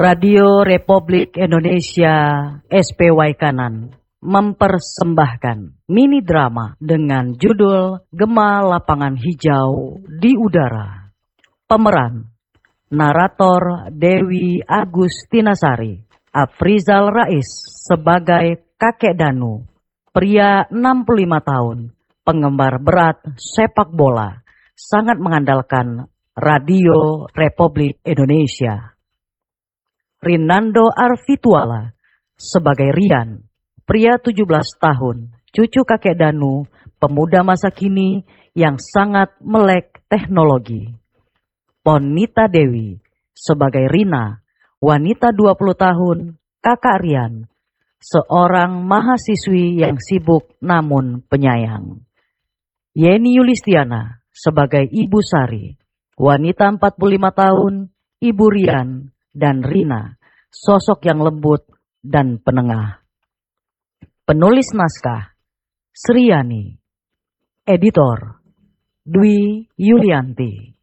Radio Republik Indonesia SPY Kanan mempersembahkan mini drama dengan judul Gema Lapangan Hijau di Udara. Pemeran narator Dewi Agustinasari, Afrizal Rais sebagai kakek Danu, pria 65 tahun, penggemar berat sepak bola, sangat mengandalkan Radio Republik Indonesia. Rinando Arvituala sebagai Rian, pria 17 tahun, cucu kakek Danu, pemuda masa kini yang sangat melek teknologi. Ponita Dewi sebagai Rina, wanita 20 tahun, kakak Rian, seorang mahasiswi yang sibuk namun penyayang. Yeni Yulistiana sebagai Ibu Sari, wanita 45 tahun, Ibu Rian dan Rina, sosok yang lembut dan penengah. Penulis naskah Sriani, editor Dwi Yulianti.